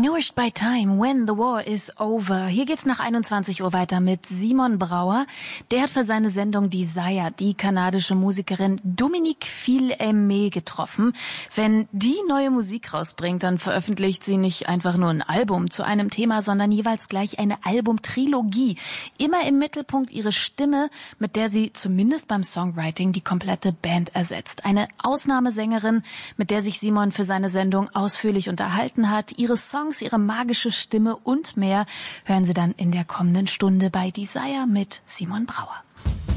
Nourished by Time, When the War is Over. Hier geht's nach 21 Uhr weiter mit Simon Brauer. Der hat für seine Sendung Desire die kanadische Musikerin Dominique Fils-Aimé getroffen. Wenn die neue Musik rausbringt, dann veröffentlicht sie nicht einfach nur ein Album zu einem Thema, sondern jeweils gleich eine Albumtrilogie. Immer im Mittelpunkt ihre Stimme, mit der sie zumindest beim Songwriting die komplette Band ersetzt. Eine Ausnahmesängerin, mit der sich Simon für seine Sendung ausführlich unterhalten hat. Ihre Songs, ihre magische Stimme und mehr hören Sie dann in der kommenden Stunde bei Desire mit Simon Brauer.